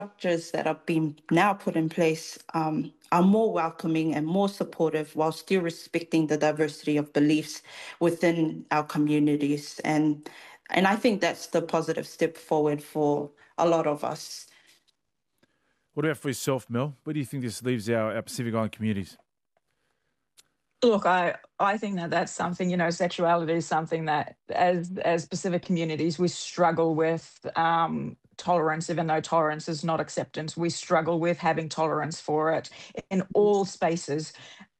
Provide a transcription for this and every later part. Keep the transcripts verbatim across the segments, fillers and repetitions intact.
structures that are being now put in place um, are more welcoming and more supportive while still respecting the diversity of beliefs within our communities. And, and I think that's the positive step forward for a lot of us. What about for yourself, Mel? Where do you think this leaves our, our Pacific Island communities? Look, I, I think that that's something, you know, sexuality is something that as as Pacific communities, we struggle with um, tolerance, even though tolerance is not acceptance. We struggle with having tolerance for it in all spaces.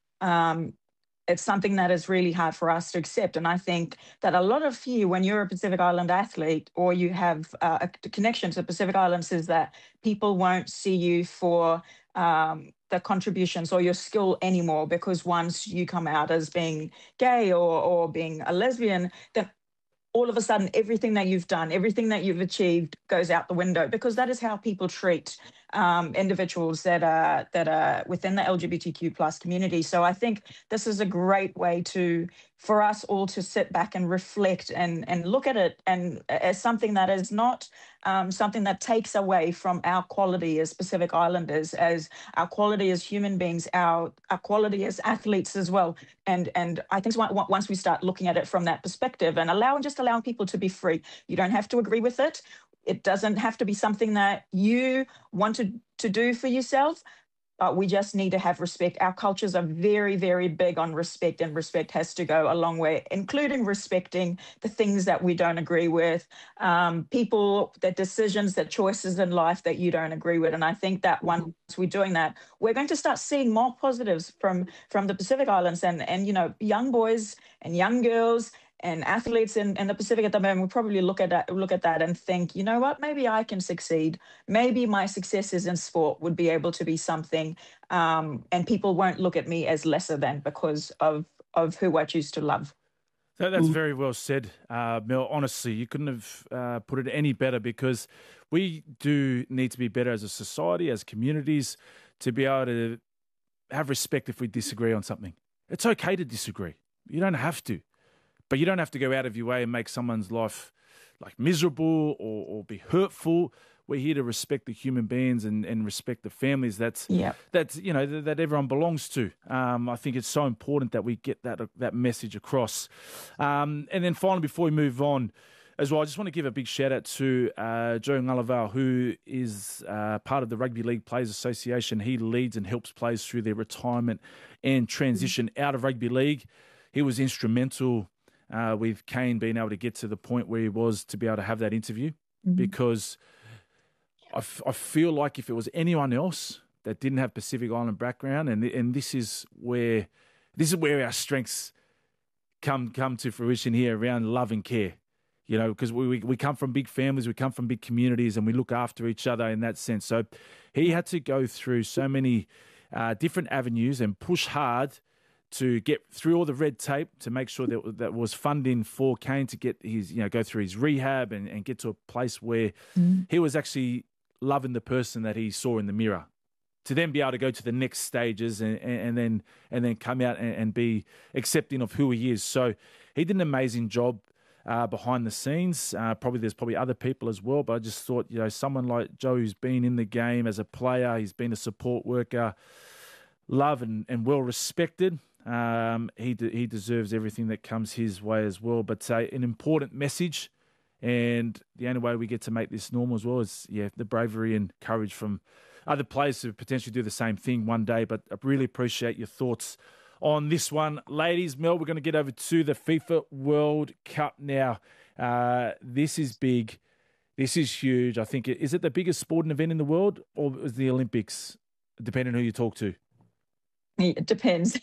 Um, it's something that is really hard for us to accept. And I think that a lot of you, when you're a Pacific Island athlete or you have uh, a connection to the Pacific Islands, is that people won't see you for um, the contributions or your skill anymore, because once you come out as being gay or, or being a lesbian, then all of a sudden everything that you've done, everything that you've achieved goes out the window, because that is how people treat um, individuals that are that are within the L G B T Q plus community. So I think this is a great way to for us all to sit back and reflect and and look at it and as something that is not um, something that takes away from our quality as Pacific Islanders, as our quality as human beings, our our quality as athletes as well. And and I think once we start looking at it from that perspective and allowing just allowing people to be free, you don't have to agree with it. It doesn't have to be something that you wanted to do for yourself, but we just need to have respect. Our cultures are very, very big on respect, and respect has to go a long way, including respecting the things that we don't agree with, um, people, the decisions, the choices in life that you don't agree with. And I think that once we're doing that, we're going to start seeing more positives from, from the Pacific Islands and, and, you know, young boys and young girls and athletes in, in the Pacific at the moment will probably look at that, look at that and think, you know what, maybe I can succeed. Maybe my successes in sport would be able to be something, um, and people won't look at me as lesser than because of, of who I choose to love. That, that's very well said, uh, Mel. Honestly, you couldn't have uh, put it any better, because we do need to be better as a society, as communities, to be able to have respect if we disagree on something. It's okay to disagree. You don't have to. But you don't have to go out of your way and make someone's life like miserable or, or be hurtful. We're here to respect the human beings and, and respect the families that's yep. that's you know that, that everyone belongs to. Um, I think it's so important that we get that that message across. Um, and then finally, before we move on, as well, I just want to give a big shout out to uh, Joe Ngalaval, who is uh, part of the Rugby League Players Association. He leads and helps players through their retirement and transition mm-hmm. out of rugby league. He was instrumental. Uh, with Kane being able to get to the point where he was to be able to have that interview, mm-hmm. because I, f- I feel like if it was anyone else that didn't have Pacific Island background, and and this is where this is where our strengths come come to fruition here around love and care, you know, because we, we we come from big families, we come from big communities, and we look after each other in that sense. So he had to go through so many uh, different avenues and push hard to get through all the red tape to make sure that that was funding for Kane to get his, you know, go through his rehab and, and get to a place where mm. he was actually loving the person that he saw in the mirror, to then be able to go to the next stages and, and, and then and then come out and, and be accepting of who he is. So he did an amazing job uh, behind the scenes. Uh, probably there's probably other people as well, but I just thought, you know, someone like Joe, who's been in the game as a player, he's been a support worker, loved and, and well respected. Um, he de- he deserves everything that comes his way as well. But uh, an important message, and the only way we get to make this normal as well is yeah the bravery and courage from other players to potentially do the same thing one day. But I really appreciate your thoughts on this one, ladies. Mel, we're going to get over to the FIFA World Cup now. Uh, this is big. This is huge. I think it, is it the biggest sporting event in the world, or is the Olympics? Depending on who you talk to. It depends.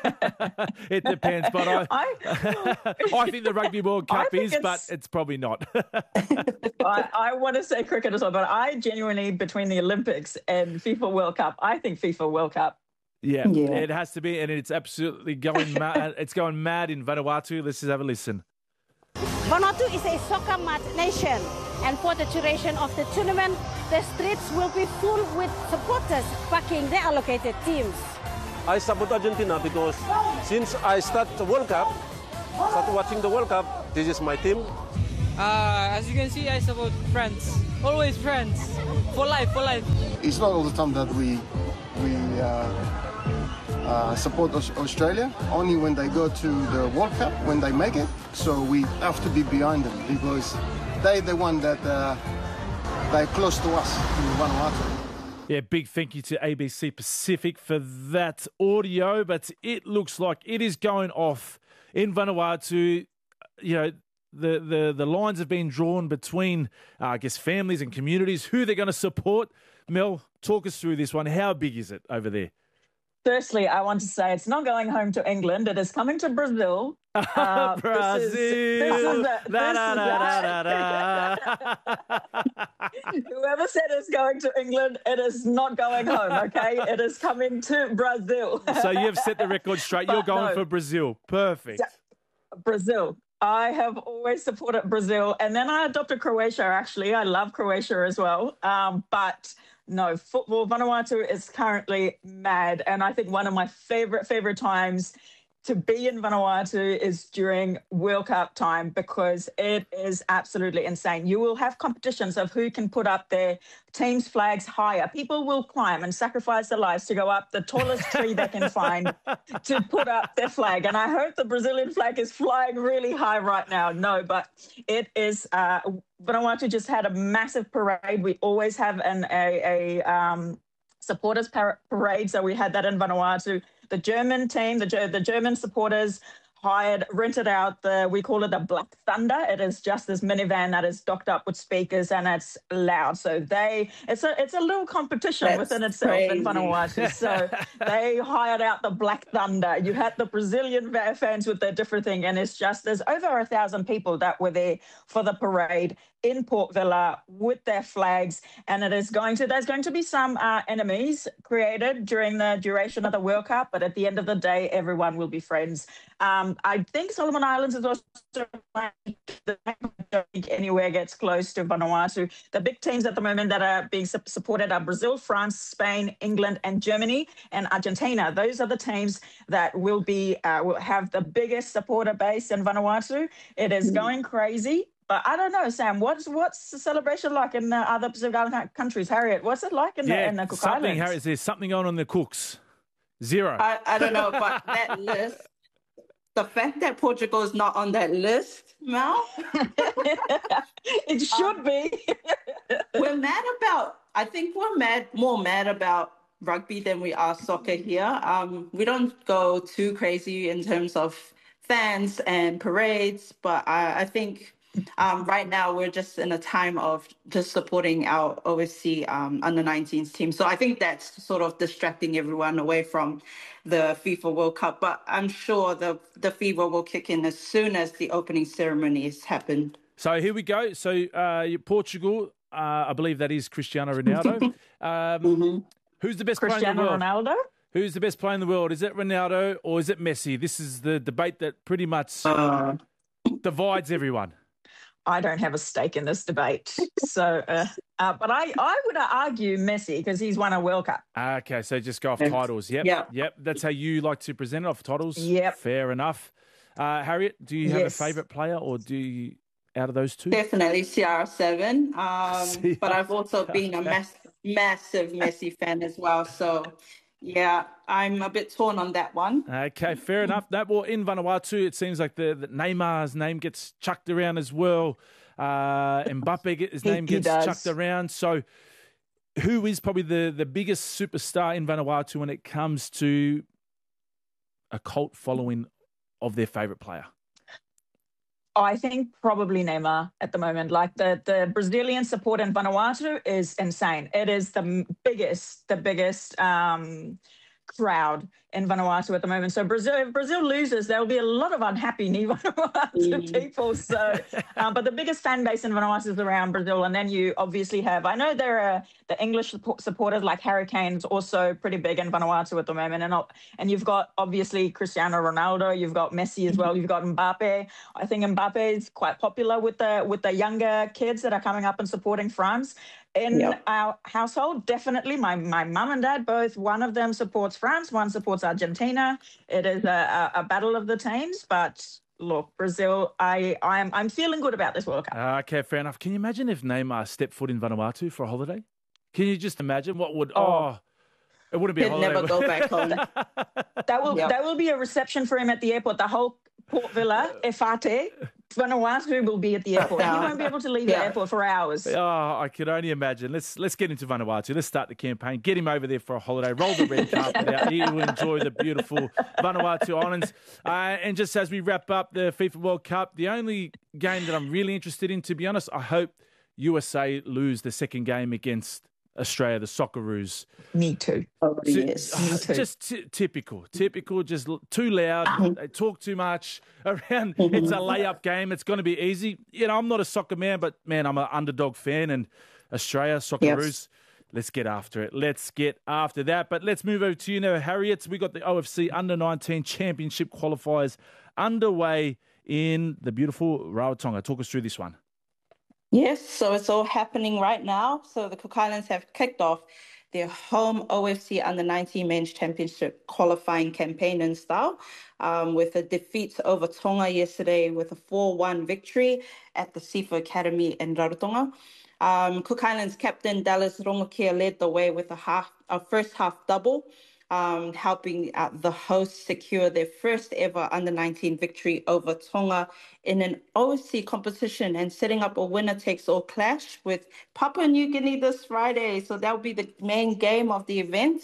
It depends, but I, I, I think the Rugby World Cup is, but it's probably not. I, I want to say cricket as well, but I genuinely, between the Olympics and FIFA World Cup, I think FIFA World Cup. Yeah, yeah. It has to be, and it's absolutely going mad. It's going mad in Vanuatu. Let's just have a listen. Vanuatu is a soccer mad nation, and for the duration of the tournament, the streets will be full with supporters backing their allocated teams. I support Argentina because since I start the World Cup, started watching the World Cup, this is my team. Uh, as you can see, I support France always friends. For life, for life. It's not all the time that we we uh, uh, support Aus- Australia. Only when they go to the World Cup, when they make it. So we have to be behind them because they're the one that uh, they're close to us in Vanuatu. Yeah, big thank you to A B C Pacific for that audio, but it looks like it is going off in Vanuatu. You know, the, the, the lines have been drawn between, uh, I guess, families and communities, who they're going to support. Mel, talk us through this one. How big is it over there? Firstly, I want to say it's not going home to England. It is coming to Brazil. Uh, Brazil. This is, this is a, Da, this da, is da, a- da, da, da. Whoever said it's going to England, it is not going home, okay? It is coming to Brazil. So you've set the record straight. You're But going no. for Brazil. Perfect. Brazil. I have always supported Brazil. And then I adopted Croatia, actually. I love Croatia as well. Um, but no, football, Vanuatu is currently mad. And I think one of my favorite, favorite times to be in Vanuatu is during World Cup time because it is absolutely insane. You will have competitions of who can put up their team's flags higher. People will climb and sacrifice their lives to go up the tallest tree they can find to put up their flag. And I hope the Brazilian flag is flying really high right now. No, but it is... Uh, Vanuatu just had a massive parade. We always have an a, a um, supporters par- parade, so we had that in Vanuatu. The German team, the, the German supporters hired, rented out the, we call it the Black Thunder. It is just this minivan that is docked up with speakers and it's loud. So they, it's a it's a little competition That's within itself crazy. in Vanuatu. So they hired out the Black Thunder. You had the Brazilian va- fans with their different thing. And it's just, there's over a thousand people that were there for the parade in Port Vila with their flags. And it is going to, there's going to be some uh, enemies created during the duration of the World Cup. But at the end of the day, everyone will be friends. Um, I think Solomon Islands is also the I don't think anywhere gets close to Vanuatu. The big teams at the moment that are being su- supported are Brazil, France, Spain, England, and Germany, and Argentina. Those are the teams that will be uh, will have the biggest supporter base in Vanuatu. It is going crazy. But I don't know, Sam. What's what's the celebration like in the other Pacific Island countries? Harriet, what's it like in the in the Cook something, Islands? Harriet, there's something going on in the Cooks. Zero. I, I don't know, but that list, the fact that Portugal is not on that list, Mel, It should be. we're mad about, I think we're mad, more mad about rugby than we are soccer here. Um, we don't go too crazy in terms of fans and parades, but I, I think um, right now we're just in a time of just supporting our overseas um, under nineteens team. So I think that's sort of distracting everyone away from the FIFA World Cup. But I'm sure the, the fever will kick in as soon as the opening ceremonies happen. So here we go. So uh, Portugal, uh, I believe that is Cristiano Ronaldo. um, Mm-hmm. Who's the best player in the Cristiano world? Ronaldo? Who's the best player in the world? Is it Ronaldo or is it Messi? This is the debate that pretty much Uh, divides everyone. I don't have a stake in this debate. So, uh, uh, but I, I would argue Messi because he's won a World Cup. Okay, so just go off Yes. titles. Yep, Yeah. yep. That's how you like to present it, off titles. Yep. Fair enough. Uh, Harriet, do you have Yes. a favourite player or do you, out of those two? Definitely C R seven. Um, C R but I've also been a mass, massive Messi fan as well. So, yeah, I'm a bit torn on that one. Okay, fair enough. That well, in Vanuatu, it seems like the, the Neymar's name gets chucked around as well. Uh, Mbappe, get- his He- name he gets does. chucked around. So, who is probably the, the biggest superstar in Vanuatu when it comes to a cult following of their favourite player? I think probably Neymar at the moment. Like the, the Brazilian support in Vanuatu is insane. It is the m- biggest, the biggest um, crowd in Vanuatu at the moment. So Brazil, if Brazil loses, there will be a lot of unhappy Ni Vanuatu Mm. people. So, um, but the biggest fan base in Vanuatu is around Brazil. And then you obviously have, I know there are the English support, supporters like Harry Kane's also pretty big in Vanuatu at the moment. And, uh, and you've got obviously Cristiano Ronaldo, you've got Messi as well, you've got Mbappe. I think Mbappe is quite popular with the with the younger kids that are coming up and supporting France. In Yep. our household, definitely my my mum and dad both. One of them supports France, one supports Argentina. It is a, a, a battle of the teams, but look, Brazil, I, I'm I'm feeling good about this World Cup. Uh, okay, fair enough. Can you imagine if Neymar stepped foot in Vanuatu for a holiday? Can you just imagine what would... Oh, oh it wouldn't be He'd a holiday. never go back home. That will Yep. that will be a reception for him at the airport. The whole Port Villa, Efate, Vanuatu will be at the airport. He won't be able to leave Yeah. the airport for hours. Oh, I could only imagine. Let's let's get into Vanuatu. Let's start the campaign. Get him over there for a holiday. Roll the red carpet out. He will enjoy the beautiful Vanuatu Islands. Uh, and just as we wrap up the FIFA World Cup, the only game that I'm really interested in, to be honest, I hope U S A lose the second game against Australia, the Socceroos. Me too. Oh, So- yes. Me too. Just t- typical, typical, just l- too loud. They talk too much around. It's a layup game. It's going to be easy. You know, I'm not a soccer man, but man, I'm an underdog fan. And Australia, Socceroos, Yes. let's get after it. Let's get after that. But let's move over to you now, Harriet. We got the O F C Under nineteen Championship qualifiers underway in the beautiful Rarotonga. Talk us through this one. Yes, so it's all happening right now. So the Cook Islands have kicked off their home O F C Under nineteen Men's Championship qualifying campaign in style um, with a defeat over Tonga yesterday with a four one victory at the Sifa Academy in Rarotonga. Um, Cook Islands captain Dallas Rongokia led the way with a half, a first half double, um, helping uh, the hosts secure their first ever under nineteen victory over Tonga in an O F C competition and setting up a winner-takes-all clash with Papua New Guinea this Friday. So that will be the main game of the event.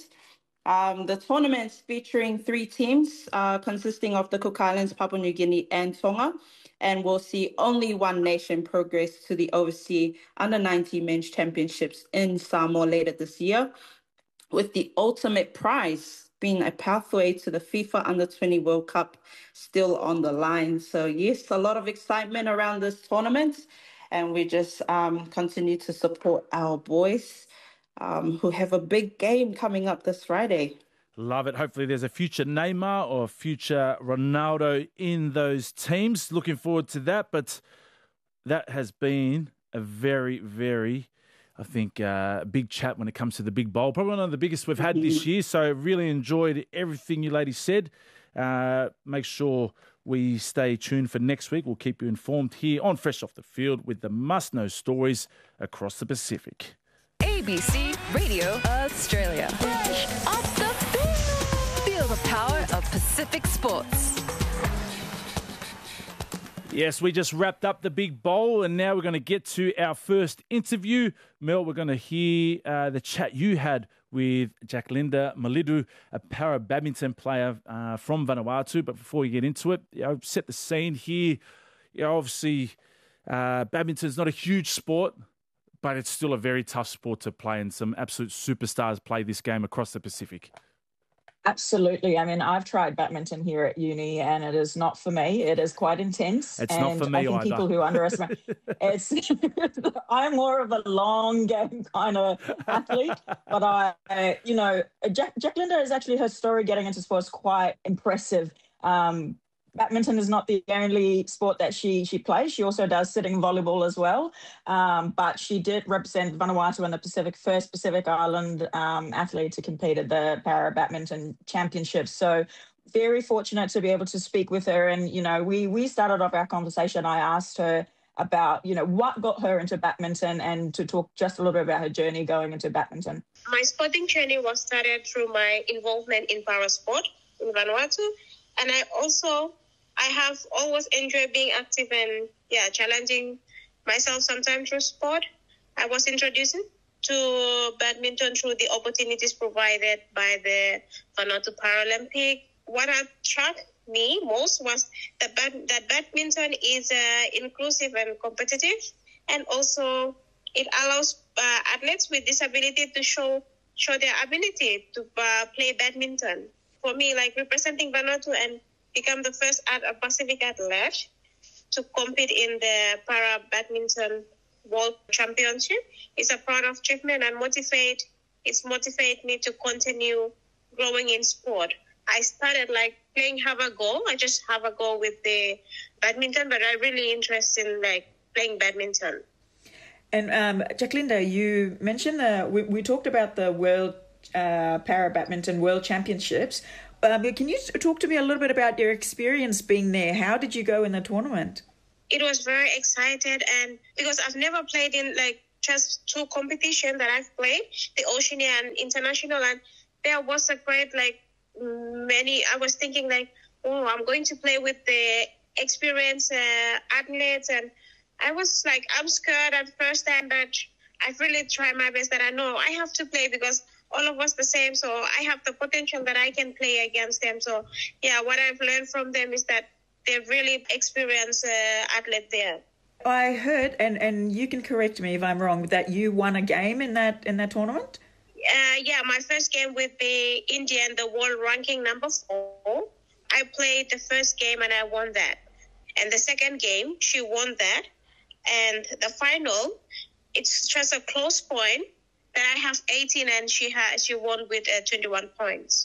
Um, the tournament's featuring three teams uh, consisting of the Cook Islands, Papua New Guinea, and Tonga. And we'll see only one nation progress to the O F C Under nineteen Men's Championships in Samoa later this year, with the ultimate prize being a pathway to the FIFA Under twenty World Cup still on the line. So yes, a lot of excitement around this tournament, and we just um, continue to support our boys um, who have a big game coming up this Friday. Love it. Hopefully there's a future Neymar or a future Ronaldo in those teams. Looking forward to that. But that has been a very, very, I think, uh, big chat when it comes to the Big Bowl. Probably one of the biggest we've had this year. So really enjoyed everything you ladies said. Uh, make sure we stay tuned for next week. We'll keep you informed here on Fresh Off the Field with the must-know stories across the Pacific. A B C Radio Australia. Fresh off the field. Feel the power of Pacific sports. Yes, we just wrapped up the Big Bowl, and now we're going to get to our first interview. Mel, we're going to hear uh, the chat you had with Jacklinda Malidu, a para badminton player uh, from Vanuatu. But before we get into it, you know, set the scene here. You know, obviously, uh, badminton is not a huge sport, but it's still a very tough sport to play, and some absolute superstars play this game across the Pacific. Absolutely. I mean, I've tried badminton here at uni, and it is not for me. It is quite intense. It's and not for me I think either. people who underestimate it's. I'm more of a long game kind of athlete, but I, I you know, Jack, Jacklinda is actually her story getting into sports quite impressive. Um, Badminton is not the only sport that she she plays. She also does sitting volleyball as well. Um, but she did represent Vanuatu in the Pacific, first Pacific Island um, athlete to compete at the Para Badminton Championships. So very fortunate to be able to speak with her. And, you know, we we started off our conversation. I asked her about, you know, what got her into badminton and to talk just a little bit about her journey going into badminton. My sporting journey was started through my involvement in para sport in Vanuatu. And I also, I have always enjoyed being active and, yeah, challenging myself sometimes through sport. I was introduced to badminton through the opportunities provided by the Vanuatu Paralympic. What attracted me most was that, bad, that badminton is uh, inclusive and competitive, and also it allows uh, athletes with disability to show show their ability to uh, play badminton. For me, like representing Vanuatu and become the first at a Pacific athlete to compete in the Para Badminton World Championship is a proud achievement and motivate. It's motivate me to continue growing in sport. I started like playing have a go. I just have a go with the badminton, but I'm really interested in like playing badminton. And um, Jacklinda, you mentioned uh, we, we talked about the World uh, Para Badminton World Championships. Um, can you talk to me a little bit about your experience being there? How did you go in the tournament? It was very excited, and because I've never played in like just two competitions that I've played, the Oceania and International, and there was a great like many. I was thinking like, oh, I'm going to play with the experienced uh, athletes, and I was like, I'm scared at first time, but I've really tried my best that I know I have to play because all of us the same, so I have the potential that I can play against them. So yeah, what I've learned from them is that they're really experienced uh, athlete there. I heard, and, and you can correct me if I'm wrong, that you won a game in that in that tournament? Uh, yeah, my first game with the Indian, the world ranking number four. I played the first game and I won that. And the second game, she won that. And the final, it's just a close point that I have eighteen and she has she won with uh, twenty-one points.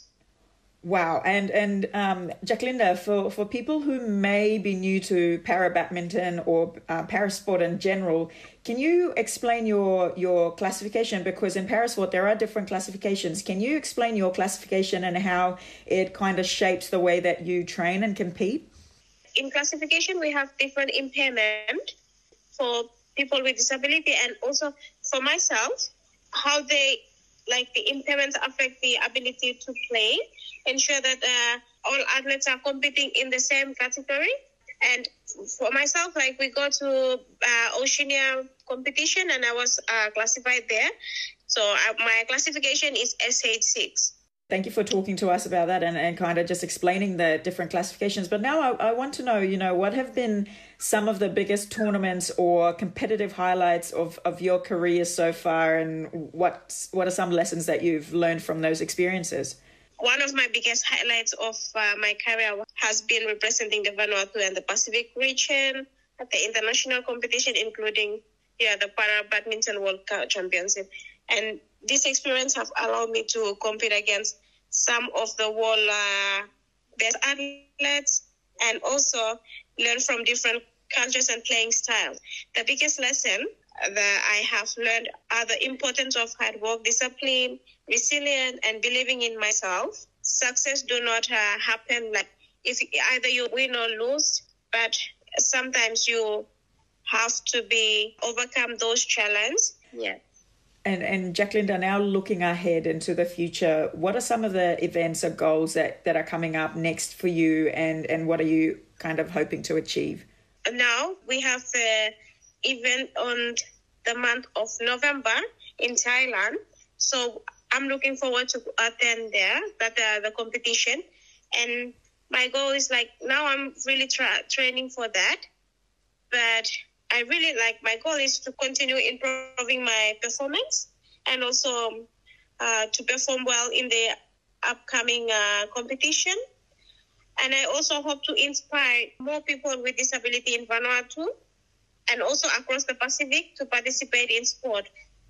Wow. And and um, Jacinda, for, for people who may be new to para badminton or uh, para sport in general, can you explain your your classification? Because in para sport, there are different classifications. Can you explain your classification and how it kind of shapes the way that you train and compete? In classification, we have different impairment for people with disability, and also for myself, how they, like the impairments affect the ability to play, ensure that uh, all athletes are competing in the same category. And for myself, like we go to uh, Oceania competition and I was uh, classified there. So uh, my classification is S H six. Thank you for talking to us about that and, and kind of just explaining the different classifications. But now I, I want to know, you know, what have been some of the biggest tournaments or competitive highlights of, of your career so far, and what what are some lessons that you've learned from those experiences? One of my biggest highlights of uh, my career has been representing the Vanuatu and the Pacific region at the international competition, including yeah, the Para Badminton World Cup Championship. And this experience have allowed me to compete against some of the world uh, best athletes and also learn from different cultures and playing styles. The biggest lesson that I have learned are the importance of hard work, discipline, resilience, and believing in myself. Success do not uh, happen like if either you win or lose, but sometimes you have to be overcome those challenges. Yeah. And and Jacinda, now looking ahead into the future, what are some of the events or goals that, that are coming up next for you, and, and what are you kind of hoping to achieve? Now we have the event on the month of November in Thailand. So I'm looking forward to attend there, that uh, the competition. And my goal is like, now I'm really tra- training for that. But I really like, my goal is to continue improving my performance and also uh, to perform well in the upcoming uh, competition. And I also hope to inspire more people with disability in Vanuatu and also across the Pacific to participate in sport.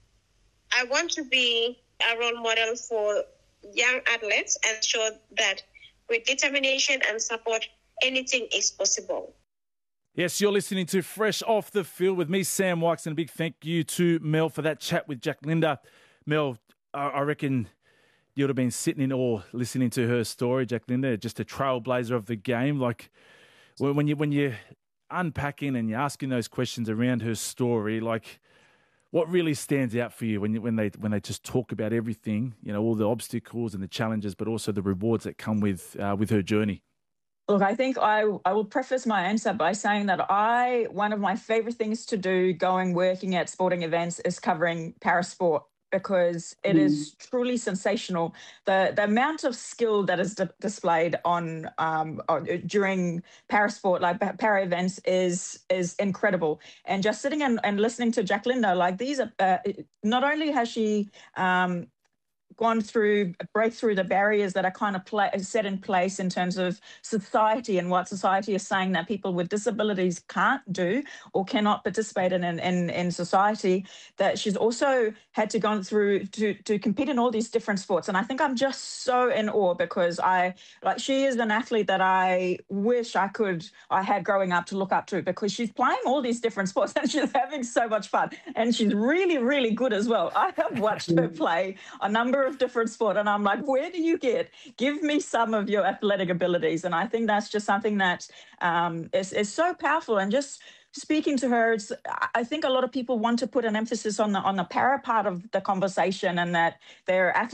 I want to be a role model for young athletes and show that with determination and support, anything is possible. Yes, you're listening to Fresh Off the Field with me, Sam Wykes, and a big thank you to Mel for that chat with Jacinda. Mel, I reckon you'd have been sitting in awe listening to her story, Jacinda, just a trailblazer of the game. Like when you when you're unpacking and you're asking those questions around her story, like what really stands out for you when you, when they when they just talk about everything, you know, all the obstacles and the challenges, but also the rewards that come with uh, with her journey? Look, I think I, I will preface my answer by saying that I, one of my favourite things to do going working at sporting events is covering parasport, because it mm. is truly sensational. The the amount of skill that is di- displayed on um, during parasport, like para events, is is incredible. And just sitting and, and listening to Jacinda, like these are, uh, not only has she um, gone through, break through the barriers that are kind of play, set in place in terms of society and what society is saying that people with disabilities can't do or cannot participate in in, in, in society, that she's also had to go through to, to compete in all these different sports. And I think I'm just so in awe, because I, like, she is an athlete that I wish I could, I had growing up to look up to, because she's playing all these different sports and she's having so much fun. And she's really, really good as well. I have watched her play a number number of different sport. And I'm like, where do you get? Give me some of your athletic abilities. And I think that's just something that um, is, is so powerful. And just speaking to her, it's, I think a lot of people want to put an emphasis on the on the para part of the conversation, and that their athletes